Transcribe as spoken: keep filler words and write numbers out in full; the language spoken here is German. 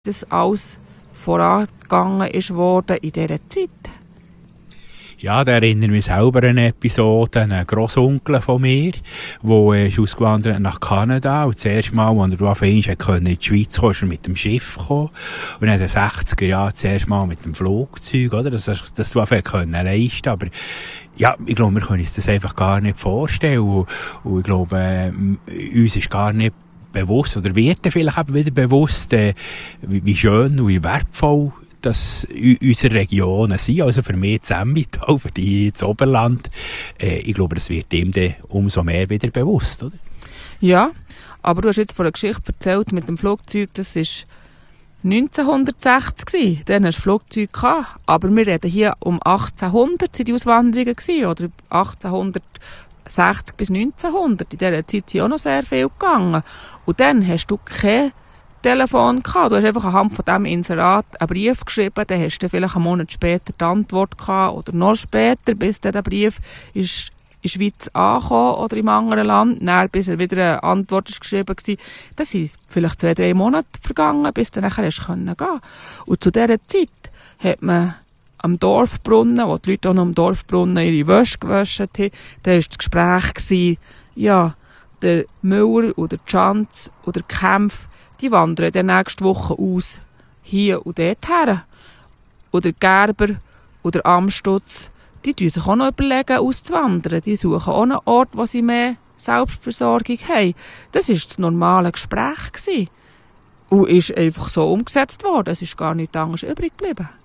das alles vorangegangen ist worden in dieser Zeit. Ja, da erinnere ich mich selber an eine Episode, einen Grossonkel von mir, der ist ausgewandert nach Kanada und das erste Mal, als er auf einmal in die Schweiz kam, ist er mit dem Schiff gekommen und in den sechziger Jahren das erste Mal mit dem Flugzeug, oder? Das, das, das du einfach können leisten, aber ja, ich glaube, wir können uns das einfach gar nicht vorstellen und, und ich glaube, äh, uns ist gar nicht bewusst, oder wird vielleicht eben wieder bewusst, äh, wie, wie schön und wie wertvoll dass unsere Regionen sind, also für mich das Emmental, für die das Oberland. Äh, ich glaube, das wird ihm dann umso mehr wieder bewusst, oder? Ja, aber du hast jetzt von einer Geschichte erzählt mit dem Flugzeug, das war neunzehnhundertsechzig gewesen. Dann hast du Flugzeug gehabt, aber wir reden hier um achtzehnhundert sind die Auswanderungen gewesen, oder achtzehnhundertsechzig bis neunzehnhundert. In dieser Zeit sind auch noch sehr viel gegangen. Und dann hast du kein Telefon gehabt. Du hast einfach anhand von diesem Inserat einen Brief geschrieben, dann hast du vielleicht einen Monat später die Antwort gehabt, oder noch später, bis dann der Brief ist in der Schweiz angekommen oder im anderen Land, dann bis er wieder eine Antwort ist geschrieben war. Das sind vielleicht zwei, drei Monate vergangen, bis du nachher gehen konntest. Und zu dieser Zeit hat man am Dorfbrunnen, wo die Leute auch noch am Dorfbrunnen ihre Wäsche gewaschen haben, da war das Gespräch gewesen, ja, der Müller oder die Schanz oder die Kämpfe, die wandern dann nächste Woche aus, hier und dort her. Oder Gerber oder Amstutz, die tun sich auch noch überlegen, auszuwandern. Die suchen auch einen Ort, wo sie mehr Selbstversorgung haben. Das war das normale Gespräch gewesen. Und ist einfach so umgesetzt worden. Es ist gar nichts anderes übrig geblieben.